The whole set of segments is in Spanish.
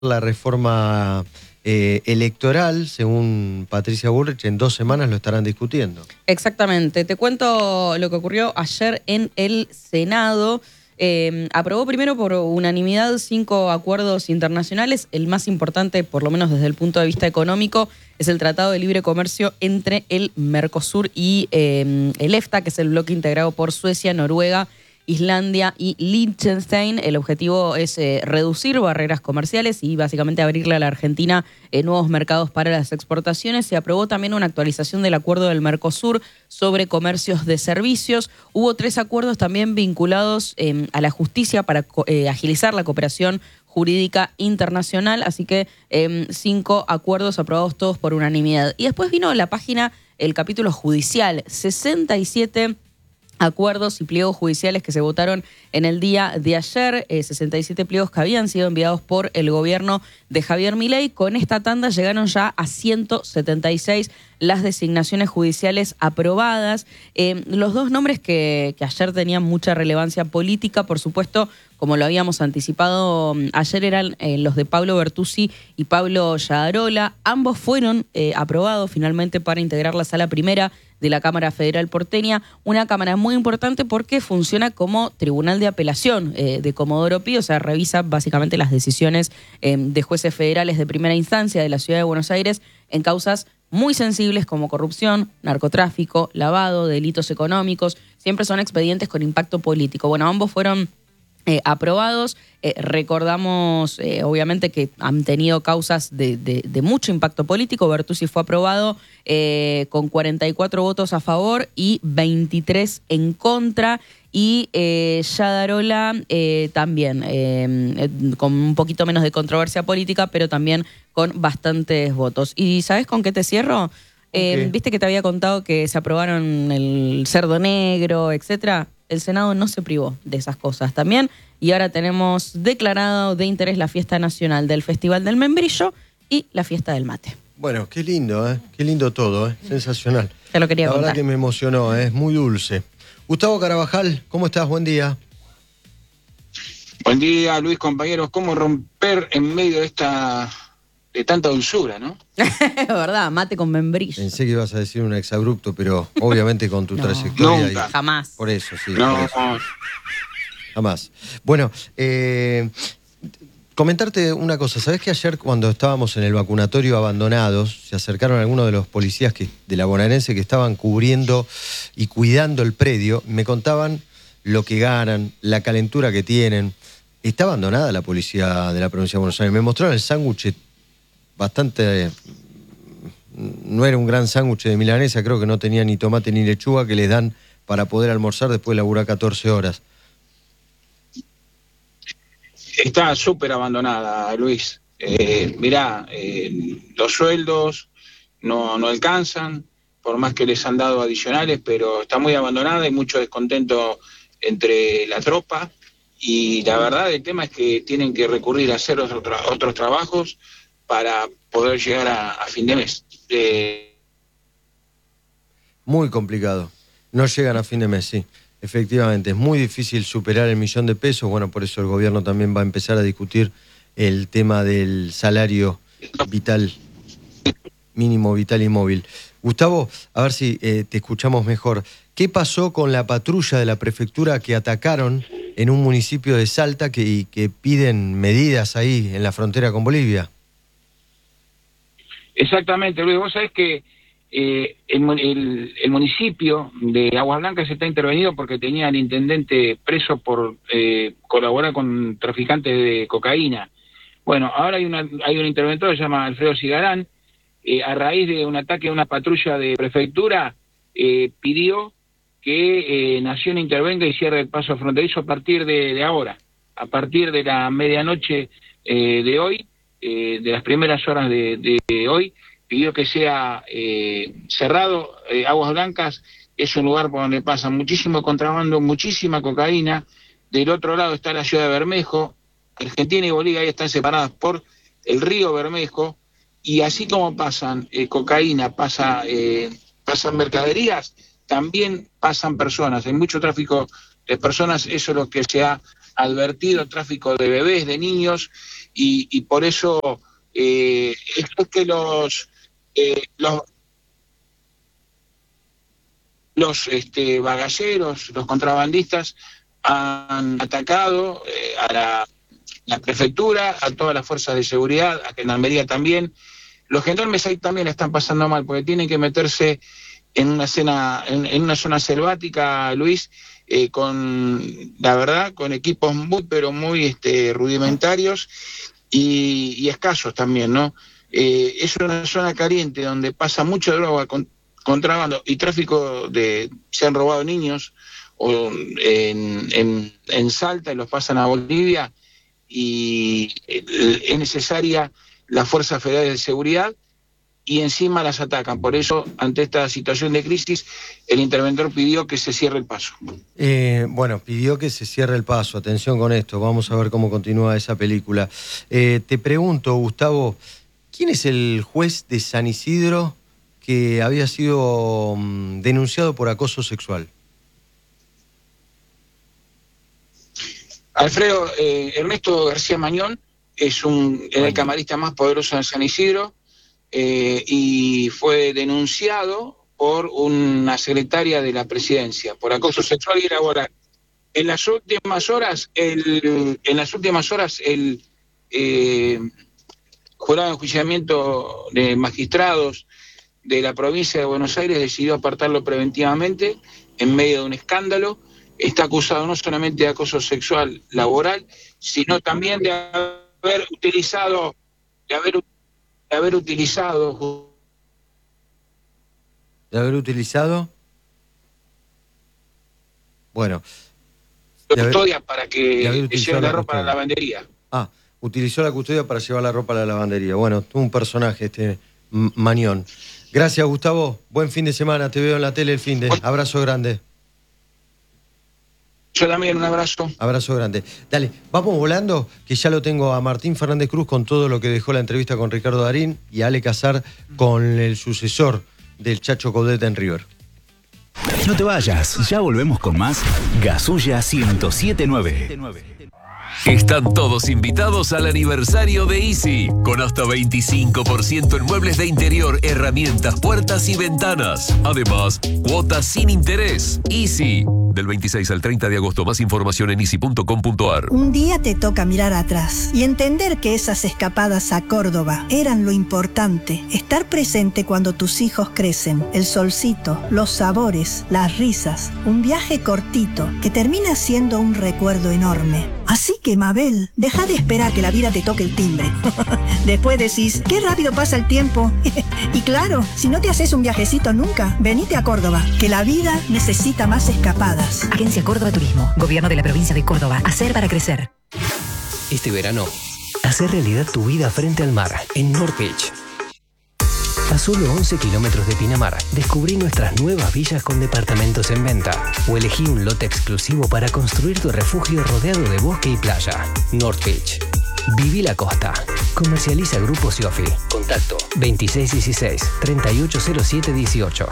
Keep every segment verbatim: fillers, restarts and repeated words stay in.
la reforma eh, electoral, según Patricia Bullrich, en dos semanas lo estarán discutiendo. Exactamente. Te cuento lo que ocurrió ayer en el Senado. Eh, aprobó primero por unanimidad cinco acuerdos internacionales. El más importante, por lo menos desde el punto de vista económico, es el Tratado de Libre Comercio entre el Mercosur y eh, el EFTA, que es el bloque integrado por Suecia, Noruega, Islandia y Liechtenstein. El objetivo es eh, reducir barreras comerciales y básicamente abrirle a la Argentina eh, nuevos mercados para las exportaciones. Se aprobó también una actualización del acuerdo del Mercosur sobre comercios de servicios. Hubo tres acuerdos también vinculados eh, a la justicia para eh, agilizar la cooperación jurídica internacional, así que eh, cinco acuerdos aprobados todos por unanimidad. Y después vino la página, el capítulo judicial, sesenta y siete acuerdos y pliegos judiciales que se votaron en el día de ayer, eh, sesenta y siete pliegos que habían sido enviados por el gobierno de Javier Milei. Con esta tanda llegaron ya a ciento setenta y seis las designaciones judiciales aprobadas. Eh, los dos nombres que, que ayer tenían mucha relevancia política, por supuesto, como lo habíamos anticipado ayer, eran eh, los de Pablo Bertuzzi y Pablo Yadarola. Ambos fueron eh, aprobados finalmente para integrar la sala primera de la Cámara Federal porteña, una cámara muy importante porque funciona como tribunal de apelación eh, de Comodoro Pi, o sea, revisa básicamente las decisiones eh, de jueces federales de primera instancia de la Ciudad de Buenos Aires en causas muy sensibles como corrupción, narcotráfico, lavado, delitos económicos. Siempre son expedientes con impacto político. Bueno, ambos fueron Eh, aprobados. Eh, recordamos, eh, obviamente, que han tenido causas de, de, de mucho impacto político. Bertuzzi fue aprobado eh, con cuarenta y cuatro votos a favor y veintitrés en contra. Y eh, Yadarola eh, también, eh, eh, con un poquito menos de controversia política, pero también con bastantes votos. ¿Y sabes con qué te cierro? Eh, okay. Viste que te había contado que se aprobaron el cerdo negro, etcétera. El Senado no se privó de esas cosas también, y ahora tenemos declarado de interés la fiesta nacional del Festival del Membrillo y la fiesta del mate. Bueno, qué lindo, ¿eh? Qué lindo todo, ¿eh? Sensacional. Te lo quería la contar. La verdad que me emocionó, ¿eh? Es muy dulce. Gustavo Carabajal, ¿cómo estás? Buen día. Buen día, Luis, compañeros. ¿Cómo romper en medio de esta... de tanta dulzura, ¿no? Es verdad, mate con membrillo. Pensé que ibas a decir un exabrupto, pero obviamente con tu no, trayectoria. Nunca. Y... Jamás. Por eso, sí. No, por eso. Jamás. Bueno, eh, comentarte una cosa. ¿Sabés que ayer cuando estábamos en el vacunatorio abandonados, se acercaron algunos de los policías que, de la bonaerense que estaban cubriendo y cuidando el predio? Me contaban lo que ganan, la calentura que tienen. Está abandonada la policía de la provincia de Buenos Aires. Me mostraron el sándwich bastante, no era un gran sándwich de milanesa, creo que no tenía ni tomate ni lechuga, que les dan para poder almorzar después de laburar catorce horas. Está súper abandonada, Luis. Eh, mirá, eh, los sueldos no, no alcanzan, por más que les han dado adicionales, pero está muy abandonada, hay mucho descontento entre la tropa, y la verdad el tema es que tienen que recurrir a hacer otro tra- otros trabajos para poder llegar a, a fin de mes. Eh... Muy complicado. No llegan a fin de mes, sí. Efectivamente, es muy difícil superar el millón de pesos. Bueno, por eso el gobierno también va a empezar a discutir el tema del salario vital, mínimo vital y móvil. Gustavo, a ver si eh, te escuchamos mejor. ¿Qué pasó con la patrulla de la prefectura que atacaron en un municipio de Salta que, y que piden medidas ahí en la frontera con Bolivia? Exactamente, Luis. Vos sabés que eh, el, el, el municipio de Aguas Blancas está intervenido porque tenía al intendente preso por eh, colaborar con traficantes de cocaína. Bueno, ahora hay, una, hay un interventor que se llama Alfredo Cigarán, eh, a raíz de un ataque a una patrulla de prefectura, eh, pidió que eh, Nación intervenga y cierre el paso fronterizo a partir de, de ahora, a partir de la medianoche eh, de hoy. Eh, de las primeras horas de, de hoy, pidió que sea eh, cerrado. eh, Aguas Blancas es un lugar por donde pasa muchísimo contrabando, muchísima cocaína. Del otro lado está la ciudad de Bermejo. Argentina y Bolivia ahí están separadas por el río Bermejo, y así como pasan eh, cocaína, pasa, eh, pasan mercaderías, también pasan personas. Hay mucho tráfico de personas, eso es lo que se ha advertido tráfico de bebés, de niños, y, y por eso eh, es que los, eh, los los este, bagalleros, los contrabandistas han atacado eh, a la, la prefectura, a todas las fuerzas de seguridad, a Gendarmería también. Los gendarmes ahí también están pasando mal porque tienen que meterse en una escena, en, en una zona selvática, Luis, eh, con, la verdad, con equipos muy, pero muy este, rudimentarios y, y escasos también, ¿no? Eh, es una zona caliente donde pasa mucha droga, con, contrabando y tráfico de, se han robado niños o en, en, en Salta y los pasan a Bolivia, y es necesaria las fuerzas federales de seguridad y encima las atacan. Por eso, ante esta situación de crisis, el interventor pidió que se cierre el paso. Eh, bueno, pidió que se cierre el paso. Atención con esto, vamos a ver cómo continúa esa película. Eh, te pregunto, Gustavo, ¿quién es el juez de San Isidro que había sido um, denunciado por acoso sexual? Alfredo, eh, Ernesto García Mañón es un, el camarista más poderoso de San Isidro, eh, y fue denunciado por una secretaria de la presidencia por acoso sexual y laboral. En las últimas horas, el, en las últimas horas, el eh, jurado de enjuiciamiento de magistrados de la provincia de Buenos Aires decidió apartarlo preventivamente en medio de un escándalo. Está acusado no solamente de acoso sexual laboral, sino también de haber utilizado, de haber, de haber utilizado, ¿De haber utilizado? Bueno. la custodia para que lleve la, la ropa a la lavandería. Ah, utilizó la custodia para llevar la ropa a la lavandería. Bueno, un personaje este Mañón. Gracias, Gustavo. Buen fin de semana. Te veo en la tele el fin de. Abrazo grande. Yo también, un abrazo. Abrazo grande. Dale, vamos volando, que ya lo tengo a Martín Fernández Cruz con todo lo que dejó la entrevista con Ricardo Darín y a Ale Casar con el sucesor del Chacho Coudet en River. No te vayas, ya volvemos con más Gasulla ciento siete punto nueve. Están todos invitados al aniversario de Easy, con hasta veinticinco por ciento en muebles de interior, herramientas, puertas y ventanas. Además, cuotas sin interés. Easy, del veintiséis al treinta de agosto. Más información en easy punto com punto ar. Un día te toca mirar atrás y entender que esas escapadas a Córdoba eran lo importante. Estar presente cuando tus hijos crecen, el solcito, los sabores, las risas. Un viaje cortito que termina siendo un recuerdo enorme. Así que, Mabel, deja de esperar que la vida te toque el timbre. Después decís, qué rápido pasa el tiempo. Y claro, si no te haces un viajecito nunca, venite a Córdoba, que la vida necesita más escapadas. Agencia Córdoba Turismo, Gobierno de la Provincia de Córdoba. Hacer para crecer. Este verano, hacer realidad tu vida frente al mar en North Beach. A solo once kilómetros de Pinamar, descubrí nuestras nuevas villas con departamentos en venta. O elegí un lote exclusivo para construir tu refugio rodeado de bosque y playa. North Beach. Viví la costa. Comercializa Grupo Siofi. Contacto veintiséis dieciséis, treinta y ocho cero siete dieciocho.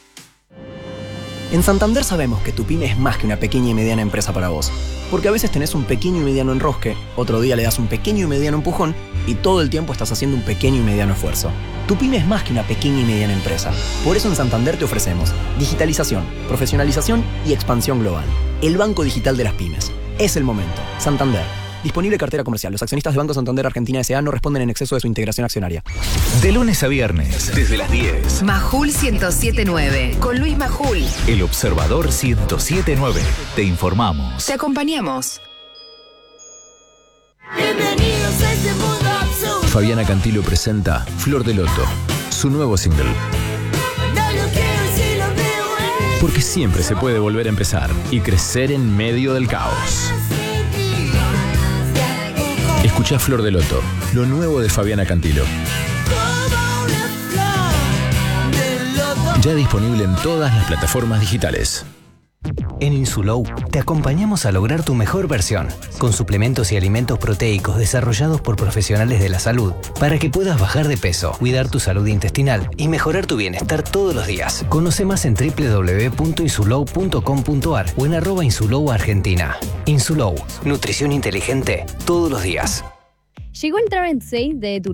En Santander sabemos que tu pyme es más que una pequeña y mediana empresa para vos. Porque a veces tenés un pequeño y mediano enrosque, otro día le das un pequeño y mediano empujón y todo el tiempo estás haciendo un pequeño y mediano esfuerzo. Tu pyme es más que una pequeña y mediana empresa. Por eso en Santander te ofrecemos digitalización, profesionalización y expansión global. El banco digital de las pymes. Es el momento. Santander. Disponible cartera comercial. Los accionistas de Banco Santander Argentina S A no responden en exceso de su integración accionaria. De lunes a viernes, desde las diez. Majul ciento siete punto nueve. Con Luis Majul. El Observador ciento siete punto nueve. Te informamos. Te acompañamos. Bienvenidos a este mundo absurdo. Fabiana Cantilo presenta Flor de Loto, su nuevo single. No lo quiero si lo veo, eh. Porque siempre se puede volver a empezar y crecer en medio del caos. Escuchá Flor de Loto, lo nuevo de Fabiana Cantilo. Ya disponible en todas las plataformas digitales. En Insulow te acompañamos a lograr tu mejor versión, con suplementos y alimentos proteicos desarrollados por profesionales de la salud, para que puedas bajar de peso, cuidar tu salud intestinal y mejorar tu bienestar todos los días. Conoce más en doble u doble u doble u punto insulow punto com punto a r o en arroba Insulow Argentina. Insulow, nutrición inteligente todos los días. Llegó el Travel Sale de